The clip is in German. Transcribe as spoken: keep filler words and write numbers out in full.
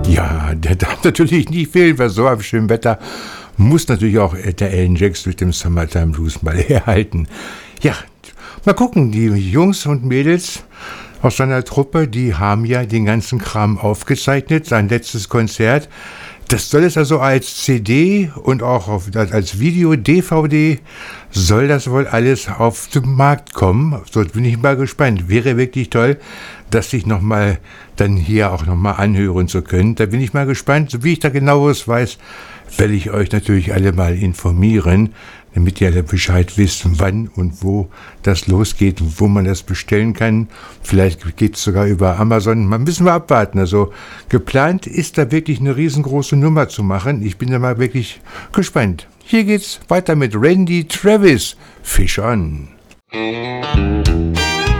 Ja, der darf natürlich nicht fehlen, weil so auf schönem Wetter muss natürlich auch der Alan Jacks mit dem Summertime Blues mal herhalten. Ja, mal gucken, die Jungs und Mädels aus seiner Truppe, die haben ja den ganzen Kram aufgezeichnet, sein letztes Konzert. Das soll es also als C D und auch auf, als Video, D V D, soll das wohl alles auf den Markt kommen. So bin ich mal gespannt. Wäre wirklich toll, das sich nochmal dann hier auch nochmal anhören zu können. Da bin ich mal gespannt. So wie ich da genaueres weiß, werde ich euch natürlich alle mal informieren, damit ihr alle Bescheid wisst, wann und wo das losgeht und wo man das bestellen kann. Vielleicht geht es sogar über Amazon. Man müssen wir abwarten. Also geplant ist da wirklich eine riesengroße Nummer zu machen. Ich bin da mal wirklich gespannt. Hier geht's weiter mit Randy Travis. Fish on.